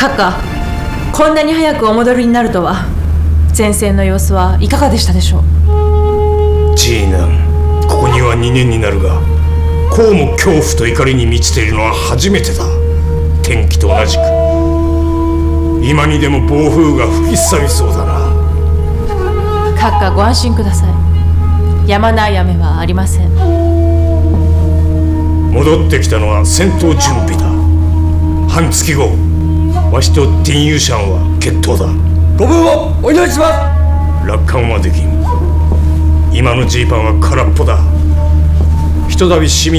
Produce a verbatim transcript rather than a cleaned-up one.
閣下、こんなに早くお戻りになるとは。前線の様子はいかがでしたでしょう。 ジーナン、ここにはにねんになるが、こうも恐怖と怒りに満ちているのは初めてだ。天気と同じく今にでも暴風が吹き去りそうだな。 閣下、ご安心ください。やまない雨はありません。 戻ってきたのは戦闘準備だ。半月後、わしとティンユーシャンは決闘だ。 ご分をお祈りします。 楽観はできん。今のジーパンは空っぽだ。ひとたび市民